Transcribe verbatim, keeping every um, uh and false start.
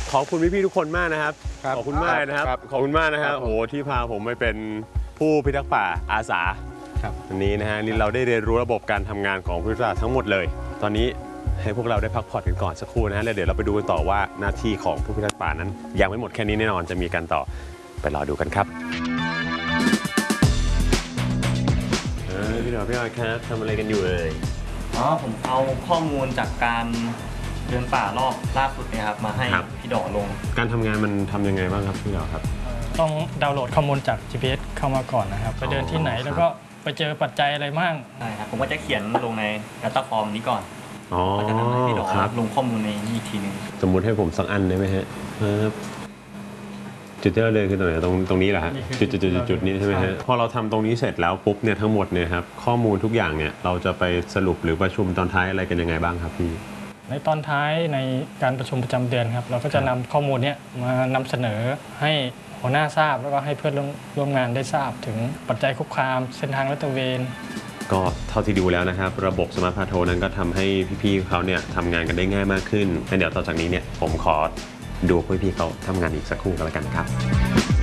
ขอบคุณพี่ๆทุกคนมากนะครับขอบคุณมากนะครับขอบคุณมากนะครับโอ้โหที่พาผมไปเป็นผู้พิทักษ์ป่าอาสาวันนี้นะฮะนี่เราได้เรียนรู้ระบบการทำงานของผู้พิทักษ์ป่าทั้งหมดเลยตอนนี้ให้พวกเราได้พักผ่อนกันก่อนสักครู่นะฮะแล้วเดี๋ยวเราไปดูกันต่อว่าหน้าที่ของผู้พิทักษ์ป่านั้นยังไม่หมดแค่นี้แน่นอนจะมีกันต่อไปรอดูกันครับพี่หน่อยพี่ออยครับทำอะไรกันอยู่เอ่ยอ๋อผมเอาข้อมูลจากการเดินป่ารอบล่าสุดเนี่ยครับมาให้พี่ดอกลงการทำงานมันทำยังไงบ้างครับพี่ดอกครับต้องดาวน์โหลดข้อมูลจาก จี พี เอส เข้ามาก่อนนะครับไปเดินที่ไหนแล้วก็ไปเจอปัจจัยอะไรบ้างใช่ครับผมก็จะเขียนลงใน Data Form นี้ก่อนก็จะทำให้พี่ดอกลงข้อมูลในนี้อีกทีนึงสมมุติให้ผมสักอันได้ไหมฮะจุดที่เราเลยคือตรงไหนตรงตรงนี้แหละฮะจุดจุดจุดจุดนี้ใช่ไหมฮะพอเราทำตรงนี้เสร็จแล้วปุ๊บเนี่ยทั้งหมดเนี่ยครับข้อมูลทุกอย่างเนี่ยเราจะไปสรุปหรือประชุมตอนท้ายอะไรกันยังไงบ้างครับพี่ในตอนท้ายในการประชุมประจำเดือนครับเราก็จะนำข้อมูลนี้มานำเสนอให้หัวหน้าทราบแล้วก็ให้เพื่อนร่วมงานได้ทราบถึงปัจจัยคุกคามเส้นทางลาดตระเวนก็เท่าที่ดูแล้วนะครับระบบสมาร์ทพาโทรนั้นก็ทำให้พี่ๆเขาเนี่ยทำงานกันได้ง่ายมากขึ้นงั้นเดี๋ยวต่อจากนี้เนี่ยผมขอดูพี่ๆเขาทำงานอีกสักครู่กันแล้วกันครับ